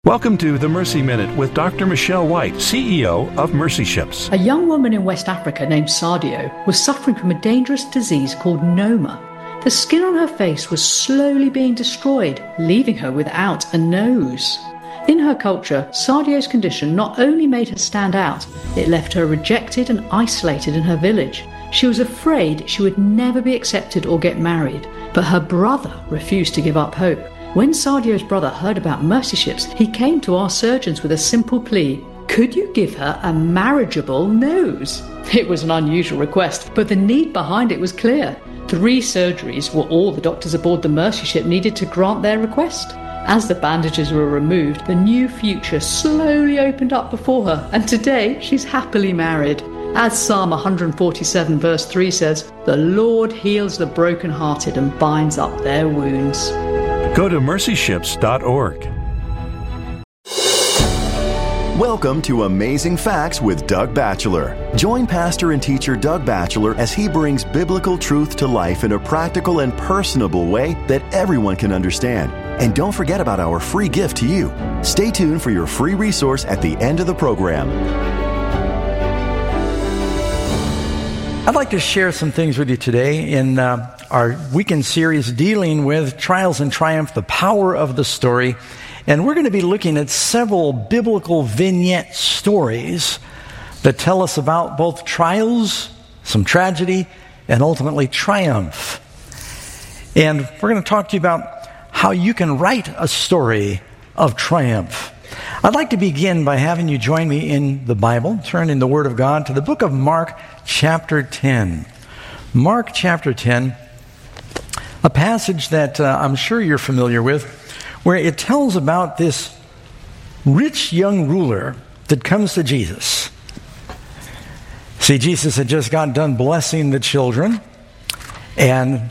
Welcome to the Mercy Minute with Dr. Michelle White, CEO of Mercy Ships. A young woman in West Africa named Sadio was suffering from a dangerous disease called Noma. The skin on her face was slowly being destroyed, leaving her without a nose. In her culture, Sadio's condition not only made her stand out, it left her rejected and isolated in her village. She was afraid she would never be accepted or get married, but her brother refused to give up hope. When Sadio's brother heard about Mercy Ships, he came to our surgeons with a simple plea. Could you give her a marriageable nose? It was an unusual request, but the need behind it was clear. 3 surgeries were all the doctors aboard the Mercy Ship needed to grant their request. As the bandages were removed, the new future slowly opened up before her, and today she's happily married. As Psalm 147 verse 3 says, "The Lord heals the brokenhearted and binds up their wounds." Go to mercyships.org. Welcome to Amazing Facts with Doug Batchelor. Join pastor and teacher Doug Batchelor as he brings biblical truth to life in a practical and personable way that everyone can understand. And don't forget about our free gift to you. Stay tuned for your free resource at the end of the program. I'd like to share some things with you today in our weekend series dealing with Trials and Triumph, the power of the story. And we're going to be looking at several biblical vignette stories that tell us about both trials, some tragedy, and ultimately triumph. And we're going to talk to you about how you can write a story of triumph. I'd like to begin by having you join me in the Bible, turn in the Word of God to the book of Mark chapter 10. Mark chapter 10, a passage that I'm sure you're familiar with, where it tells about this rich young ruler that comes to Jesus. See, Jesus had just got done blessing the children, and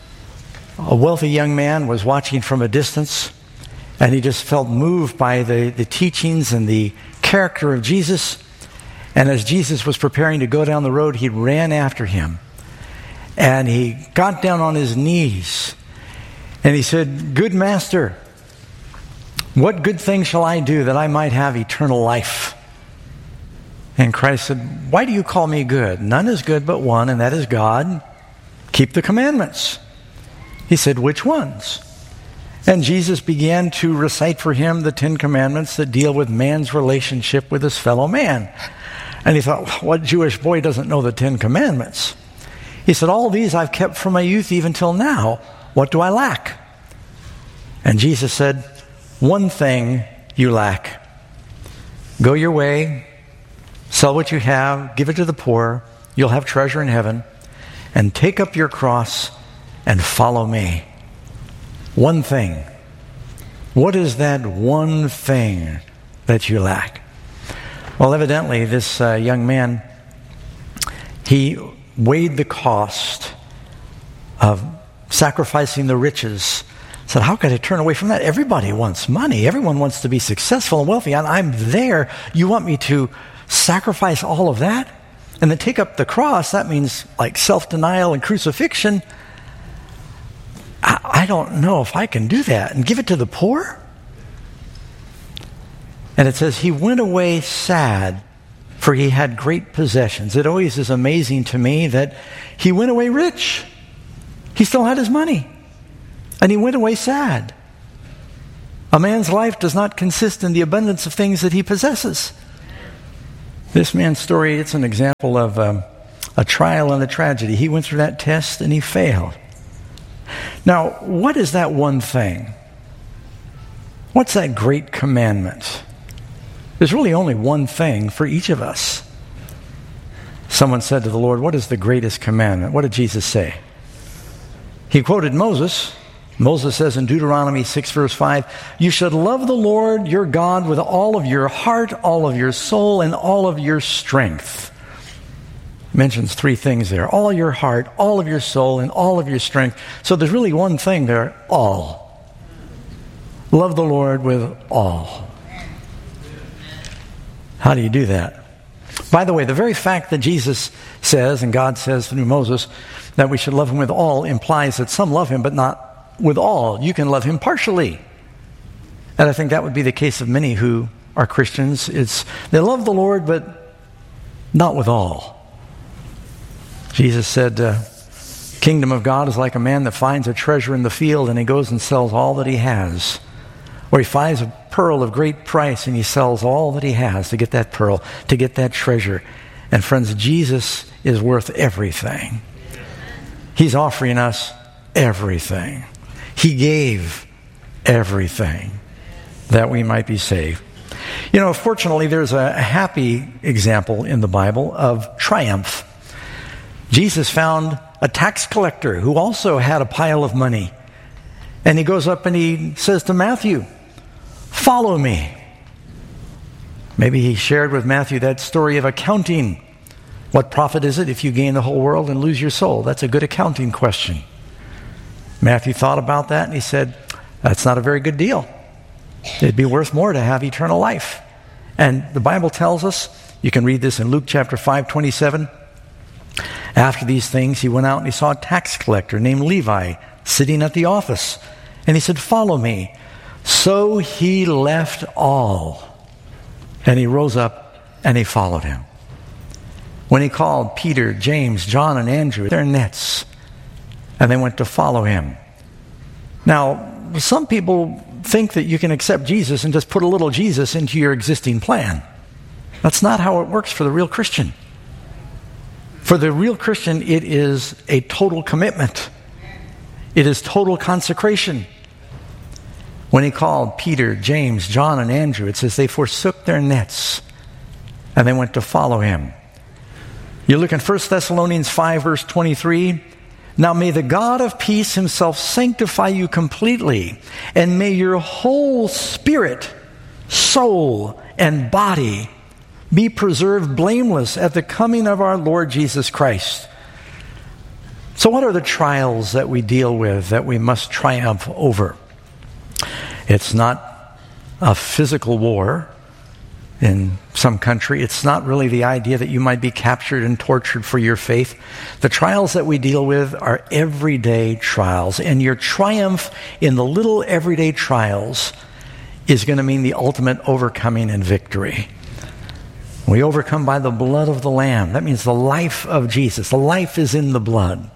a wealthy young man was watching from a distance, and he just felt moved by the teachings and the character of Jesus. And as Jesus was preparing to go down the road, he ran after him. And he got down on his knees. And he said, "Good master, what good thing shall I do that I might have eternal life?" And Christ said, "Why do you call me good? None is good but one, and that is God. Keep the commandments." He said, "Which ones?" And Jesus began to recite for him the 10 commandments that deal with man's relationship with his fellow man. And he thought, what Jewish boy doesn't know the 10 commandments? He said, "All these I've kept from my youth even till now. What do I lack?" And Jesus said, "One thing you lack. Go your way, sell what you have, give it to the poor. You'll have treasure in heaven. And take up your cross and follow me." One thing. What is that one thing that you lack? Well, evidently, this young man, he weighed the cost of sacrificing the riches. Said, how could I turn away from that? Everybody wants money. Everyone wants to be successful and wealthy. And I'm there. You want me to sacrifice all of that? And then take up the cross. That means like self-denial and crucifixion. I don't know if I can do that. And give it to the poor? And it says, he went away sad, for he had great possessions. It always is amazing to me that he went away rich. He still had his money. And he went away sad. A man's life does not consist in the abundance of things that he possesses. This man's story, it's an example of a trial and a tragedy. He went through that test and he failed. Now, what is that one thing? What's that great commandment? There's really only one thing for each of us. Someone said to the Lord, "What is the greatest commandment?" What did Jesus say? He quoted Moses. Moses says in Deuteronomy 6 verse 5, "You should love the Lord your God with all of your heart, all of your soul, and all of your strength." Mentions 3 things there. All your heart, all of your soul, and all of your strength. So there's really one thing there, all. Love the Lord with all. How do you do that? By the way, the very fact that Jesus says, and God says through Moses, that we should love him with all implies that some love him, but not with all. You can love him partially. And I think that would be the case of many who are Christians. They love the Lord, but not with all. Jesus said, kingdom of God is like a man that finds a treasure in the field and he goes and sells all that he has. Or he finds a pearl of great price and he sells all that he has to get that pearl, to get that treasure. And friends, Jesus is worth everything. He's offering us everything. He gave everything that we might be saved. You know, fortunately, there's a happy example in the Bible of triumph. Jesus found a tax collector who also had a pile of money. And he goes up and he says to Matthew, "Follow me." Maybe he shared with Matthew that story of accounting. What profit is it if you gain the whole world and lose your soul? That's a good accounting question. Matthew thought about that and he said, that's not a very good deal. It'd be worth more to have eternal life. And the Bible tells us, you can read this in Luke chapter 5:27. After these things, he went out and he saw a tax collector named Levi sitting at the office. And he said, "Follow me." So he left all. And he rose up and he followed him. When he called Peter, James, John, and Andrew, their nets, and they went to follow him. Now, some people think that you can accept Jesus and just put a little Jesus into your existing plan. That's not how it works for the real Christian. For the real Christian, it is a total commitment. It is total consecration. When he called Peter, James, John, and Andrew, it says they forsook their nets and they went to follow him. You look in 1 Thessalonians 5, verse 23. Now may the God of peace himself sanctify you completely, and may your whole spirit, soul, and body be preserved blameless at the coming of our Lord Jesus Christ. So what are the trials that we deal with that we must triumph over? It's not a physical war in some country. It's not really the idea that you might be captured and tortured for your faith. The trials that we deal with are everyday trials, and your triumph in the little everyday trials is going to mean the ultimate overcoming and victory. We overcome by the blood of the Lamb. That means the life of Jesus. The life is in the blood.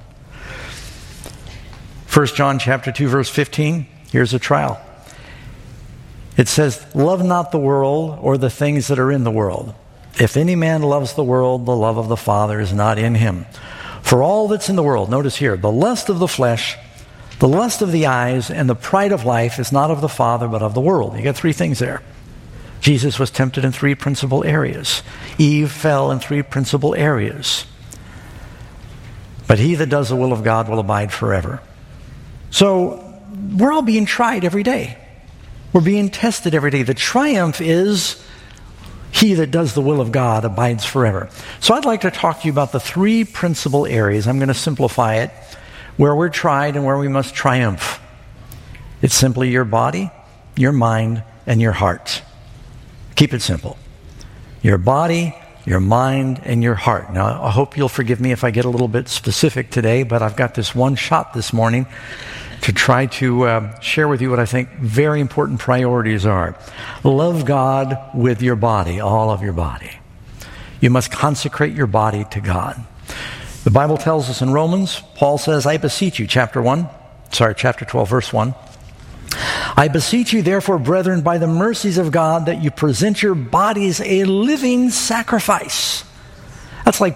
1 John chapter 2, verse 15. Here's a trial. It says, "Love not the world or the things that are in the world. If any man loves the world, the love of the Father is not in him. For all that's in the world," notice here, "the lust of the flesh, the lust of the eyes, and the pride of life is not of the Father, but of the world." You got three things there. Jesus was tempted in three principal areas. Eve fell in three principal areas. But he that does the will of God will abide forever. So we're all being tried every day. We're being tested every day. The triumph is he that does the will of God abides forever. So I'd like to talk to you about the three principal areas. I'm going to simplify it, where we're tried and where we must triumph. It's simply your body, your mind, and your heart. Keep it simple. Your body, your mind, and your heart. Now, I hope you'll forgive me if I get a little bit specific today, but I've got this one shot this morning to try to share with you what I think very important priorities are. Love God with your body, all of your body. You must consecrate your body to God. The Bible tells us in Romans, Paul says, "I beseech you," chapter 12, verse 1. "I beseech you, therefore, brethren, by the mercies of God, that you present your bodies a living sacrifice." That's like